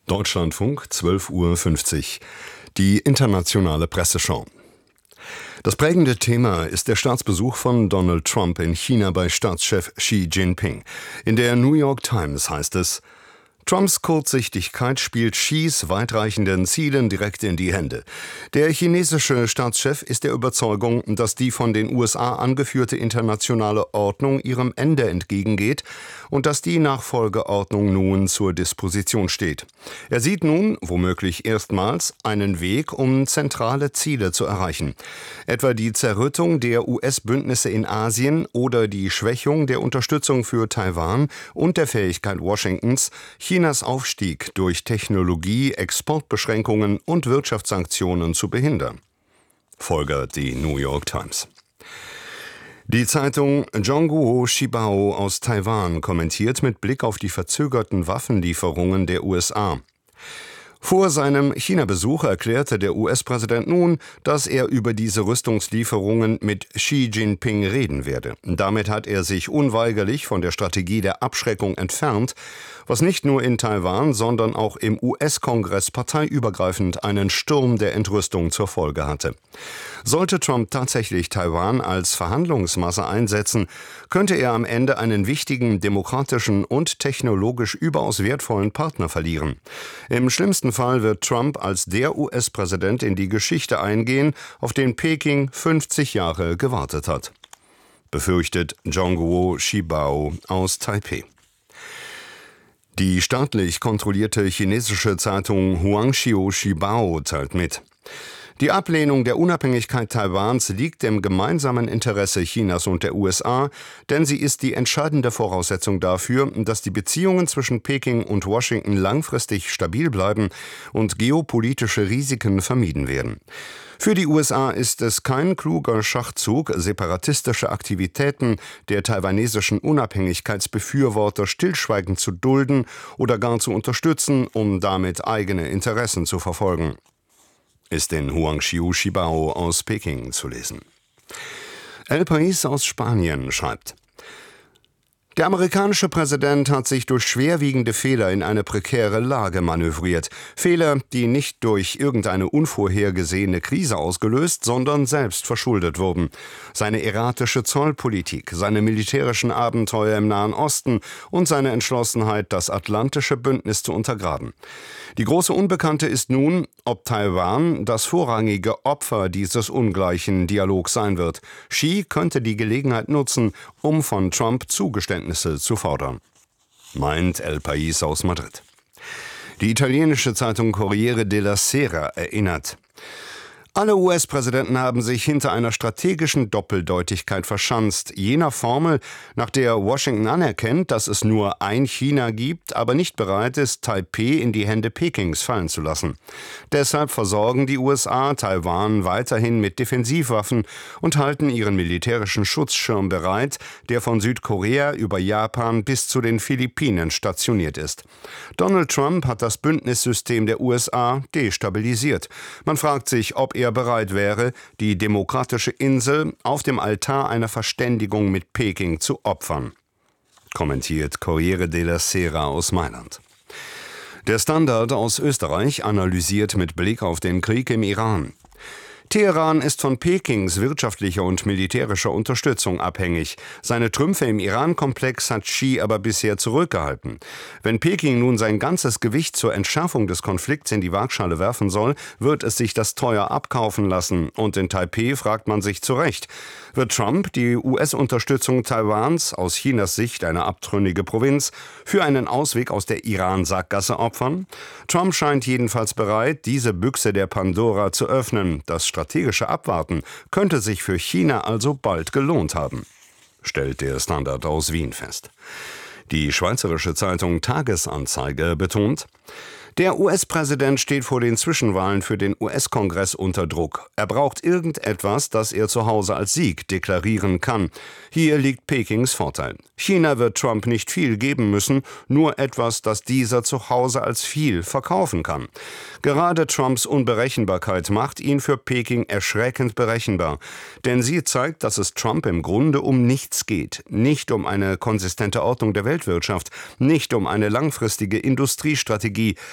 Deutschlandfunk, 12:50 Uhr. Die internationale Presseschau. Das prägende Thema ist der Staatsbesuch von Donald Trump in China bei Staatschef Xi Jinping. In der New York Times heißt es: Trumps Kurzsichtigkeit spielt Xis weitreichenden Zielen direkt in die Hände. Der chinesische Staatschef ist der Überzeugung, dass die von den USA angeführte internationale Ordnung ihrem Ende entgegengeht und dass die Nachfolgeordnung nun zur Disposition steht. Er sieht nun, womöglich erstmals, einen Weg, um zentrale Ziele zu erreichen. Etwa die Zerrüttung der US-Bündnisse in Asien oder die Schwächung der Unterstützung für Taiwan und der Fähigkeit Washingtons, Chinas Aufstieg durch Technologie, Exportbeschränkungen und Wirtschaftssanktionen zu behindern. Folgert die New York Times. Die Zeitung Zhongguo Shibao aus Taiwan kommentiert mit Blick auf die verzögerten Waffenlieferungen der USA. Vor seinem China-Besuch erklärte der US-Präsident nun, dass er über diese Rüstungslieferungen mit Xi Jinping reden werde. Damit hat er sich unweigerlich von der Strategie der Abschreckung entfernt, was nicht nur in Taiwan, sondern auch im US-Kongress parteiübergreifend einen Sturm der Entrüstung zur Folge hatte. Sollte Trump tatsächlich Taiwan als Verhandlungsmasse einsetzen, könnte er am Ende einen wichtigen, demokratischen und technologisch überaus wertvollen Partner verlieren. Im schlimmsten Fall wird Trump als der US-Präsident in die Geschichte eingehen, auf den Peking 50 Jahre gewartet hat. Befürchtet Zhongguo Shibao aus Taipeh. Die staatlich kontrollierte chinesische Zeitung Huangxiu Shibao teilt mit: Die Ablehnung der Unabhängigkeit Taiwans liegt im gemeinsamen Interesse Chinas und der USA, denn sie ist die entscheidende Voraussetzung dafür, dass die Beziehungen zwischen Peking und Washington langfristig stabil bleiben und geopolitische Risiken vermieden werden. Für die USA ist es kein kluger Schachzug, separatistische Aktivitäten der taiwanesischen Unabhängigkeitsbefürworter stillschweigend zu dulden oder gar zu unterstützen, um damit eigene Interessen zu verfolgen. Ist in Huangxiu Shibao aus Peking zu lesen. El País aus Spanien schreibt: Der amerikanische Präsident hat sich durch schwerwiegende Fehler in eine prekäre Lage manövriert. Fehler, die nicht durch irgendeine unvorhergesehene Krise ausgelöst, sondern selbst verschuldet wurden. Seine erratische Zollpolitik, seine militärischen Abenteuer im Nahen Osten und seine Entschlossenheit, das atlantische Bündnis zu untergraben. Die große Unbekannte ist nun, ob Taiwan das vorrangige Opfer dieses ungleichen Dialogs sein wird. Xi könnte die Gelegenheit nutzen, um von Trump Zugeständnisse zu fordern. Meint El País aus Madrid. Die italienische Zeitung Corriere della Sera erinnert: Alle US-Präsidenten haben sich hinter einer strategischen Doppeldeutigkeit verschanzt, jener Formel, nach der Washington anerkennt, dass es nur ein China gibt, aber nicht bereit ist, Taipeh in die Hände Pekings fallen zu lassen. Deshalb versorgen die USA Taiwan weiterhin mit Defensivwaffen und halten ihren militärischen Schutzschirm bereit, der von Südkorea über Japan bis zu den Philippinen stationiert ist. Donald Trump hat das Bündnissystem der USA destabilisiert. Man fragt sich, ob er bereit wäre, die demokratische Insel auf dem Altar einer Verständigung mit Peking zu opfern. Kommentiert Corriere della Sera aus Mailand. Der Standard aus Österreich analysiert mit Blick auf den Krieg im Iran: Teheran ist von Pekings wirtschaftlicher und militärischer Unterstützung abhängig. Seine Trümpfe im Iran-Komplex hat Xi aber bisher zurückgehalten. Wenn Peking nun sein ganzes Gewicht zur Entschärfung des Konflikts in die Waagschale werfen soll, wird es sich das teuer abkaufen lassen. Und in Taipeh fragt man sich zu Recht: Wird Trump die US-Unterstützung Taiwans, aus Chinas Sicht eine abtrünnige Provinz, für einen Ausweg aus der Iran-Sackgasse opfern? Trump scheint jedenfalls bereit, diese Büchse der Pandora zu öffnen. Das strategische Abwarten könnte sich für China also bald gelohnt haben, stellt der Standard aus Wien fest. Die schweizerische Zeitung Tagesanzeiger betont: Der US-Präsident steht vor den Zwischenwahlen für den US-Kongress unter Druck. Er braucht irgendetwas, das er zu Hause als Sieg deklarieren kann. Hier liegt Pekings Vorteil. China wird Trump nicht viel geben müssen, nur etwas, das dieser zu Hause als viel verkaufen kann. Gerade Trumps Unberechenbarkeit macht ihn für Peking erschreckend berechenbar. Denn sie zeigt, dass es Trump im Grunde um nichts geht. Nicht um eine konsistente Ordnung der Weltwirtschaft, nicht um eine langfristige Industriestrategie,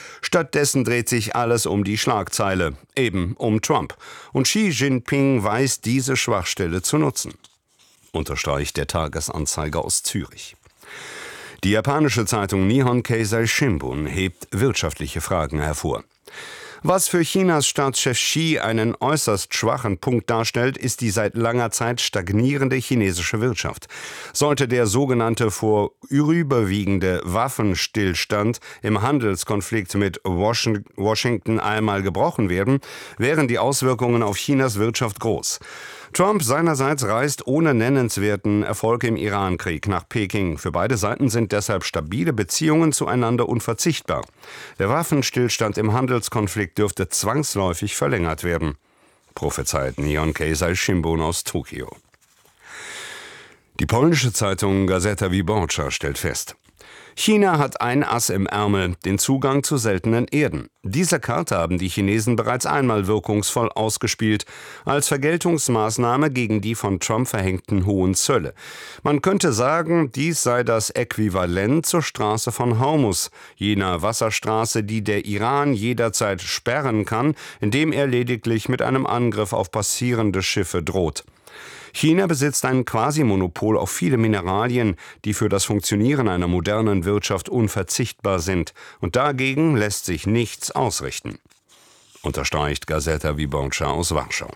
Stattdessen dreht sich alles um die Schlagzeile, eben um Trump. Und Xi Jinping weiß diese Schwachstelle zu nutzen, unterstreicht der Tagesanzeiger aus Zürich. Die japanische Zeitung Nihon Keizai Shimbun hebt wirtschaftliche Fragen hervor. Was für Chinas Staatschef Xi einen äußerst schwachen Punkt darstellt, ist die seit langer Zeit stagnierende chinesische Wirtschaft. Sollte der sogenannte vorüberwiegende Waffenstillstand im Handelskonflikt mit Washington einmal gebrochen werden, wären die Auswirkungen auf Chinas Wirtschaft groß. Trump seinerseits reist ohne nennenswerten Erfolg im Irankrieg nach Peking. Für beide Seiten sind deshalb stabile Beziehungen zueinander unverzichtbar. Der Waffenstillstand im Handelskonflikt dürfte zwangsläufig verlängert werden, prophezeit Nihon Keizai Shimbun aus Tokio. Die polnische Zeitung Gazeta Wyborcza stellt fest: China hat ein Ass im Ärmel, den Zugang zu seltenen Erden. Diese Karte haben die Chinesen bereits einmal wirkungsvoll ausgespielt, als Vergeltungsmaßnahme gegen die von Trump verhängten hohen Zölle. Man könnte sagen, dies sei das Äquivalent zur Straße von Hormuz, jener Wasserstraße, die der Iran jederzeit sperren kann, indem er lediglich mit einem Angriff auf passierende Schiffe droht. China besitzt ein Quasi-Monopol auf viele Mineralien, die für das Funktionieren einer modernen Wirtschaft unverzichtbar sind. Und dagegen lässt sich nichts ausrichten, unterstreicht Gazeta Wyborcza aus Warschau.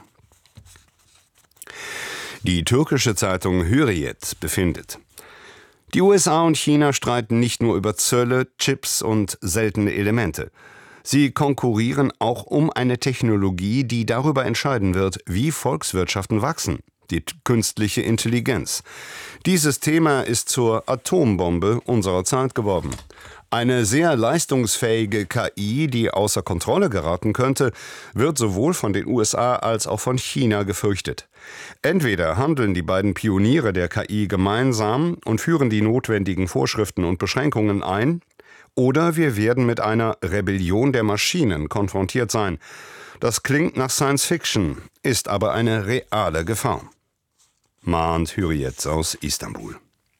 Die türkische Zeitung Hürriyet befindet: Die USA und China streiten nicht nur über Zölle, Chips und seltene Elemente. Sie konkurrieren auch um eine Technologie, die darüber entscheiden wird, wie Volkswirtschaften wachsen: die künstliche Intelligenz. Dieses Thema ist zur Atombombe unserer Zeit geworden. Eine sehr leistungsfähige KI, die außer Kontrolle geraten könnte, wird sowohl von den USA als auch von China gefürchtet. Entweder handeln die beiden Pioniere der KI gemeinsam und führen die notwendigen Vorschriften und Beschränkungen ein, oder wir werden mit einer Rebellion der Maschinen konfrontiert sein. Das klingt nach Science Fiction, ist aber eine reale Gefahr, mahnt Hürriyet aus Istanbul.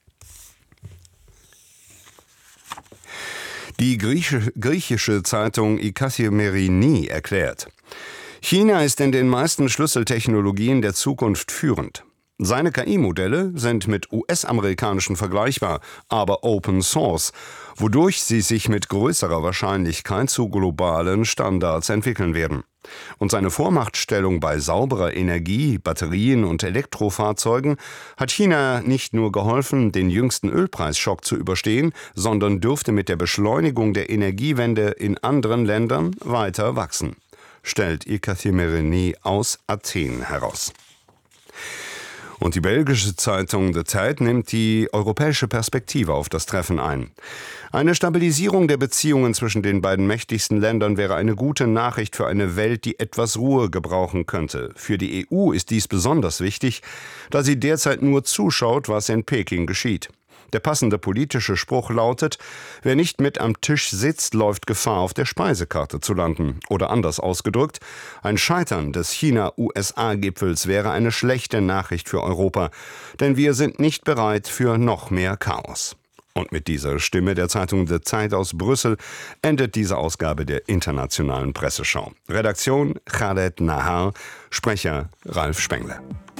Die griechische Zeitung Ikasiemerini erklärt: China ist in den meisten Schlüsseltechnologien der Zukunft führend. Seine KI-Modelle sind mit US-amerikanischen vergleichbar, aber Open Source, wodurch sie sich mit größerer Wahrscheinlichkeit zu globalen Standards entwickeln werden. Und seine Vormachtstellung bei sauberer Energie, Batterien und Elektrofahrzeugen hat China nicht nur geholfen, den jüngsten Ölpreisschock zu überstehen, sondern dürfte mit der Beschleunigung der Energiewende in anderen Ländern weiter wachsen, stellt Ikasiemerini aus Athen heraus. Und die belgische Zeitung De Tijd nimmt die europäische Perspektive auf das Treffen ein. Eine Stabilisierung der Beziehungen zwischen den beiden mächtigsten Ländern wäre eine gute Nachricht für eine Welt, die etwas Ruhe gebrauchen könnte. Für die EU ist dies besonders wichtig, da sie derzeit nur zuschaut, was in Peking geschieht. Der passende politische Spruch lautet: Wer nicht mit am Tisch sitzt, läuft Gefahr, auf der Speisekarte zu landen. Oder anders ausgedrückt: Ein Scheitern des China-USA-Gipfels wäre eine schlechte Nachricht für Europa, denn wir sind nicht bereit für noch mehr Chaos. Und mit dieser Stimme der Zeitung De Tijd aus Brüssel endet diese Ausgabe der Internationalen Presseschau. Redaktion Khaled Nahar, Sprecher Ralf Spengler.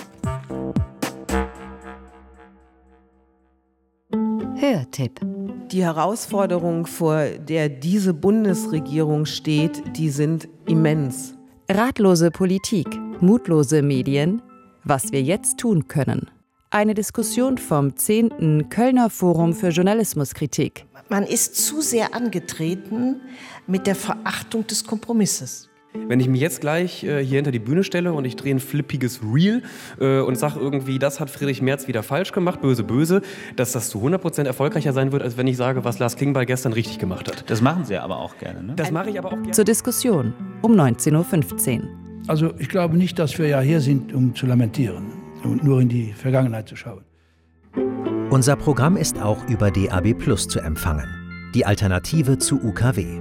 Hörtipp. Die Herausforderungen, vor der diese Bundesregierung steht, die sind immens. Ratlose Politik, mutlose Medien, was wir jetzt tun können. Eine Diskussion vom 10. Kölner Forum für Journalismuskritik. Man ist zu sehr angetreten mit der Verachtung des Kompromisses. Wenn ich mich jetzt gleich hier hinter die Bühne stelle und ich drehe ein flippiges Reel und sage irgendwie, das hat Friedrich Merz wieder falsch gemacht, böse, böse, dass das zu 100% erfolgreicher sein wird, als wenn ich sage, was Lars Klingbeil gestern richtig gemacht hat. Das machen Sie aber auch gerne, ne? Das mache ich aber auch gerne. Zur Diskussion um 19.15 Uhr. Also ich glaube nicht, dass wir ja hier sind, um zu lamentieren und nur in die Vergangenheit zu schauen. Unser Programm ist auch über DAB+ zu empfangen. Die Alternative zu UKW.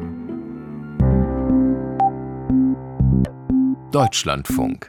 Deutschlandfunk.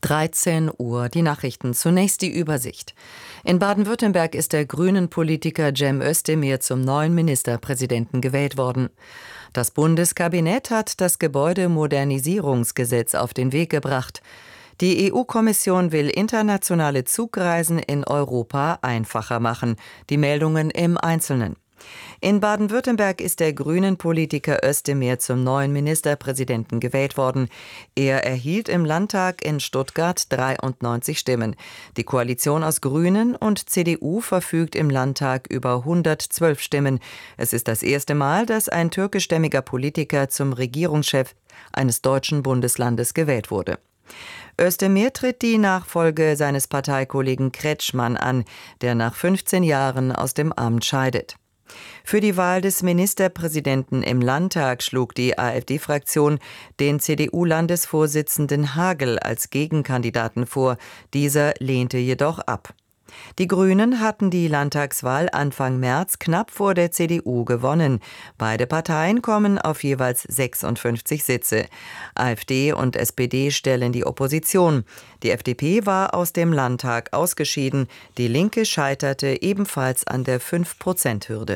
13 Uhr, die Nachrichten. Zunächst die Übersicht. In Baden-Württemberg ist der Grünen-Politiker Cem Özdemir zum neuen Ministerpräsidenten gewählt worden. Das Bundeskabinett hat das Gebäudemodernisierungsgesetz auf den Weg gebracht. Die EU-Kommission will internationale Zugreisen in Europa einfacher machen. Die Meldungen im Einzelnen. In Baden-Württemberg ist der Grünen-Politiker Özdemir zum neuen Ministerpräsidenten gewählt worden. Er erhielt im Landtag in Stuttgart 93 Stimmen. Die Koalition aus Grünen und CDU verfügt im Landtag über 112 Stimmen. Es ist das erste Mal, dass ein türkischstämmiger Politiker zum Regierungschef eines deutschen Bundeslandes gewählt wurde. Özdemir tritt die Nachfolge seines Parteikollegen Kretschmann an, der nach 15 Jahren aus dem Amt scheidet. Für die Wahl des Ministerpräsidenten im Landtag schlug die AfD-Fraktion den CDU-Landesvorsitzenden Hagel als Gegenkandidaten vor. Dieser lehnte jedoch ab. Die Grünen hatten die Landtagswahl Anfang März knapp vor der CDU gewonnen. Beide Parteien kommen auf jeweils 56 Sitze. AfD und SPD stellen die Opposition. Die FDP war aus dem Landtag ausgeschieden. Die Linke scheiterte ebenfalls an der 5%-Hürde.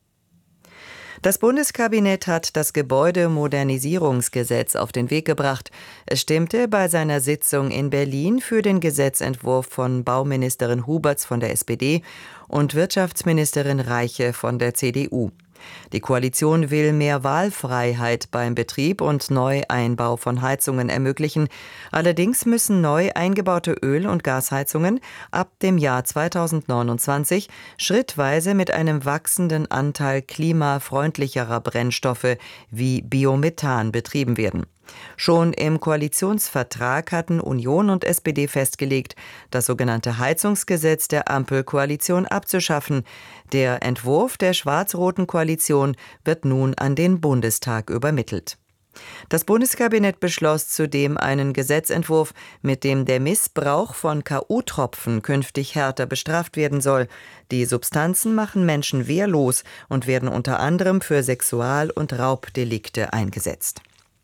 Das Bundeskabinett hat das Gebäudemodernisierungsgesetz auf den Weg gebracht. Es stimmte bei seiner Sitzung in Berlin für den Gesetzentwurf von Bauministerin Huberts von der SPD und Wirtschaftsministerin Reiche von der CDU. Die Koalition will mehr Wahlfreiheit beim Betrieb und Neueinbau von Heizungen ermöglichen. Allerdings müssen neu eingebaute Öl- und Gasheizungen ab dem Jahr 2029 schrittweise mit einem wachsenden Anteil klimafreundlicherer Brennstoffe wie Biomethan betrieben werden. Schon im Koalitionsvertrag hatten Union und SPD festgelegt, das sogenannte Heizungsgesetz der Ampelkoalition abzuschaffen. Der Entwurf der schwarz-roten Koalition wird nun an den Bundestag übermittelt. Das Bundeskabinett beschloss zudem einen Gesetzentwurf, mit dem der Missbrauch von K.O.-Tropfen künftig härter bestraft werden soll. Die Substanzen machen Menschen wehrlos und werden unter anderem für Sexual- und Raubdelikte eingesetzt.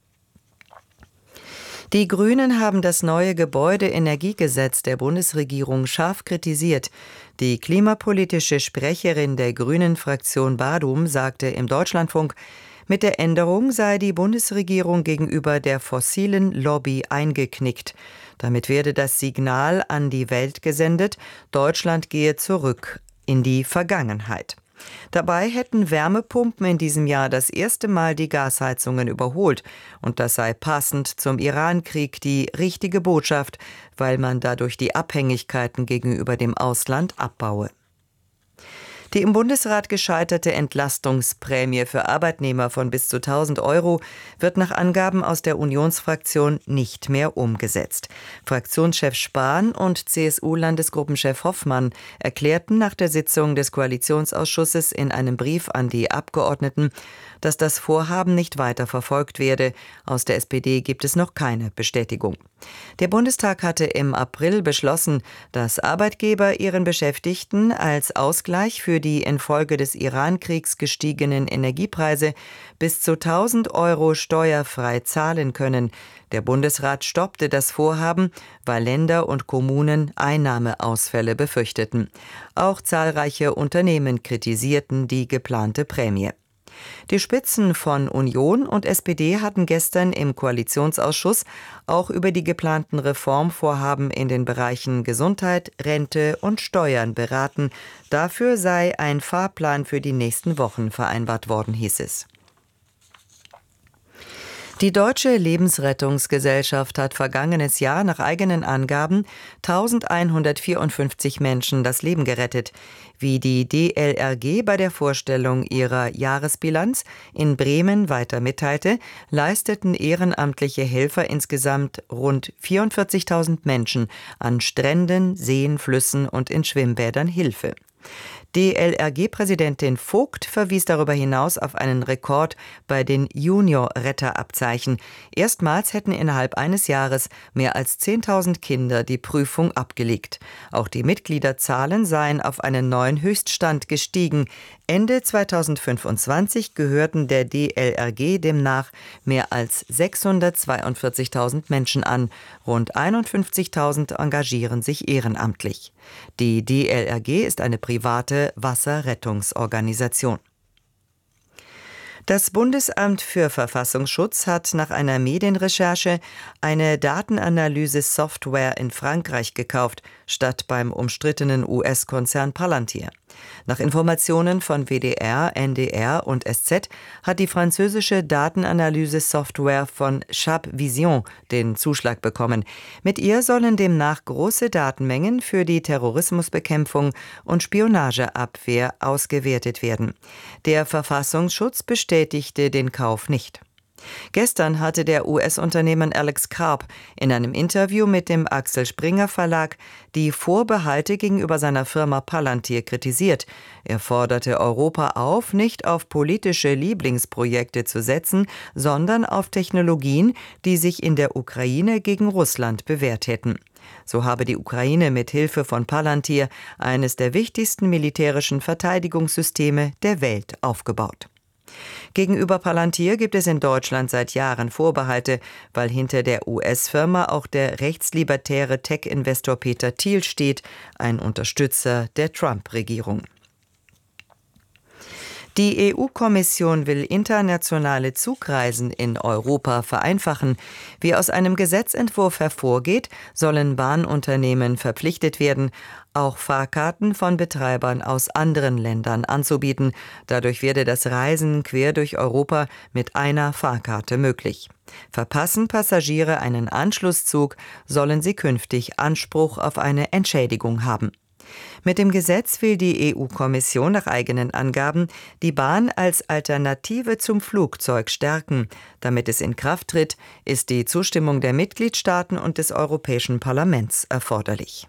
Die Grünen haben das neue Gebäudeenergiegesetz der Bundesregierung scharf kritisiert. Die klimapolitische Sprecherin der Grünen-Fraktion Badum sagte im Deutschlandfunk, mit der Änderung sei die Bundesregierung gegenüber der fossilen Lobby eingeknickt. Damit werde das Signal an die Welt gesendet, Deutschland gehe zurück in die Vergangenheit. Dabei hätten Wärmepumpen in diesem Jahr das erste Mal die Gasheizungen überholt. Und das sei passend zum Irankrieg die richtige Botschaft, weil man dadurch die Abhängigkeiten gegenüber dem Ausland abbaue. Die im Bundesrat gescheiterte Entlastungsprämie für Arbeitnehmer von bis zu 1.000 € wird nach Angaben aus der Unionsfraktion nicht mehr umgesetzt. Fraktionschef Spahn und CSU-Landesgruppenchef Hoffmann erklärten nach der Sitzung des Koalitionsausschusses in einem Brief an die Abgeordneten, dass das Vorhaben nicht weiter verfolgt werde. Aus der SPD gibt es noch keine Bestätigung. Der Bundestag hatte im April beschlossen, dass Arbeitgeber ihren Beschäftigten als Ausgleich für die infolge des Irankriegs gestiegenen Energiepreise bis zu 1.000 € steuerfrei zahlen können. Der Bundesrat stoppte das Vorhaben, weil Länder und Kommunen Einnahmeausfälle befürchteten. Auch zahlreiche Unternehmen kritisierten die geplante Prämie. Die Spitzen von Union und SPD hatten gestern im Koalitionsausschuss auch über die geplanten Reformvorhaben in den Bereichen Gesundheit, Rente und Steuern beraten. Dafür sei ein Fahrplan für die nächsten Wochen vereinbart worden, hieß es. Die Deutsche Lebensrettungsgesellschaft hat vergangenes Jahr nach eigenen Angaben 1.154 Menschen das Leben gerettet. Wie die DLRG bei der Vorstellung ihrer Jahresbilanz in Bremen weiter mitteilte, leisteten ehrenamtliche Helfer insgesamt rund 44.000 Menschen an Stränden, Seen, Flüssen und in Schwimmbädern Hilfe. DLRG-Präsidentin Vogt verwies darüber hinaus auf einen Rekord bei den Junior-Retterabzeichen. Erstmals hätten innerhalb eines Jahres mehr als 10.000 Kinder die Prüfung abgelegt. Auch die Mitgliederzahlen seien auf einen neuen Höchststand gestiegen. Ende 2025 gehörten der DLRG demnach mehr als 642.000 Menschen an. Rund 51.000 engagieren sich ehrenamtlich. Die DLRG ist eine private Wasserrettungsorganisation. Das Bundesamt für Verfassungsschutz hat nach einer Medienrecherche eine Datenanalyse-Software in Frankreich gekauft, statt beim umstrittenen US-Konzern Palantir. Nach Informationen von WDR, NDR und SZ hat die französische Datenanalyse-Software von Chabvision den Zuschlag bekommen. Mit ihr sollen demnach große Datenmengen für die Terrorismusbekämpfung und Spionageabwehr ausgewertet werden. Der Verfassungsschutz bestätigte den Kauf nicht. Gestern hatte der US-Unternehmer Alex Karp in einem Interview mit dem Axel Springer Verlag die Vorbehalte gegenüber seiner Firma Palantir kritisiert. Er forderte Europa auf, nicht auf politische Lieblingsprojekte zu setzen, sondern auf Technologien, die sich in der Ukraine gegen Russland bewährt hätten. So habe die Ukraine mit Hilfe von Palantir eines der wichtigsten militärischen Verteidigungssysteme der Welt aufgebaut. Gegenüber Palantir gibt es in Deutschland seit Jahren Vorbehalte, weil hinter der US-Firma auch der rechtslibertäre Tech-Investor Peter Thiel steht, ein Unterstützer der Trump-Regierung. Die EU-Kommission will internationale Zugreisen in Europa vereinfachen. Wie aus einem Gesetzentwurf hervorgeht, sollen Bahnunternehmen verpflichtet werden, auch Fahrkarten von Betreibern aus anderen Ländern anzubieten. Dadurch werde das Reisen quer durch Europa mit einer Fahrkarte möglich. Verpassen Passagiere einen Anschlusszug, sollen sie künftig Anspruch auf eine Entschädigung haben. Mit dem Gesetz will die EU-Kommission nach eigenen Angaben die Bahn als Alternative zum Flugzeug stärken. Damit es in Kraft tritt, ist die Zustimmung der Mitgliedstaaten und des Europäischen Parlaments erforderlich.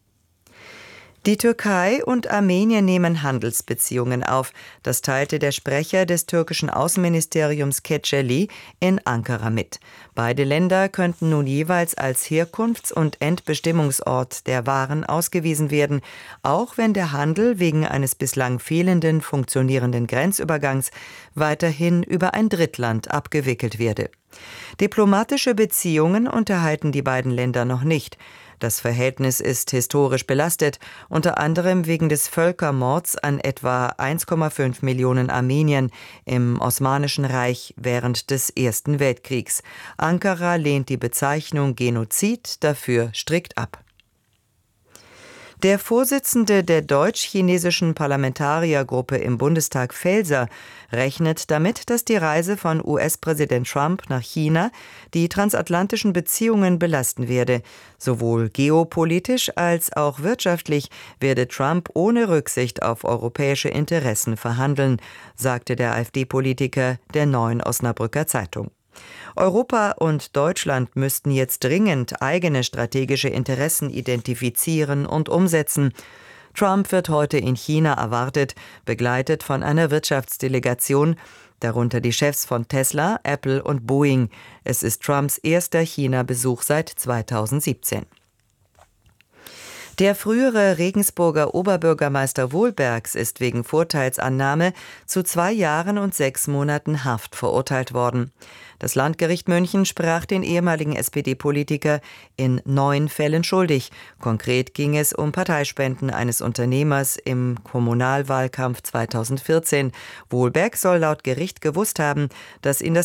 Die Türkei und Armenien nehmen Handelsbeziehungen auf. Das teilte der Sprecher des türkischen Außenministeriums Keceli in Ankara mit. Beide Länder könnten nun jeweils als Herkunfts- und Endbestimmungsort der Waren ausgewiesen werden, auch wenn der Handel wegen eines bislang fehlenden funktionierenden Grenzübergangs weiterhin über ein Drittland abgewickelt werde. Diplomatische Beziehungen unterhalten die beiden Länder noch nicht. Das Verhältnis ist historisch belastet, unter anderem wegen des Völkermords an etwa 1,5 Millionen Armeniern im Osmanischen Reich während des Ersten Weltkriegs. Ankara lehnt die Bezeichnung Genozid dafür strikt ab. Der Vorsitzende der deutsch-chinesischen Parlamentariergruppe im Bundestag, Faeser, rechnet damit, dass die Reise von US-Präsident Trump nach China die transatlantischen Beziehungen belasten werde. Sowohl geopolitisch als auch wirtschaftlich werde Trump ohne Rücksicht auf europäische Interessen verhandeln, sagte der AfD-Politiker der Neuen Osnabrücker Zeitung. Europa und Deutschland müssten jetzt dringend eigene strategische Interessen identifizieren und umsetzen. Trump wird heute in China erwartet, begleitet von einer Wirtschaftsdelegation, darunter die Chefs von Tesla, Apple und Boeing. Es ist Trumps erster China-Besuch seit 2017. Der frühere Regensburger Oberbürgermeister Wohlbergs ist wegen Vorteilsannahme zu 2 Jahren und 6 Monaten Haft verurteilt worden. Das Landgericht München sprach den ehemaligen SPD-Politiker in 9 Fällen schuldig. Konkret ging es um Parteispenden eines Unternehmers im Kommunalwahlkampf 2014. Wohlberg soll laut Gericht gewusst haben, dass ihn das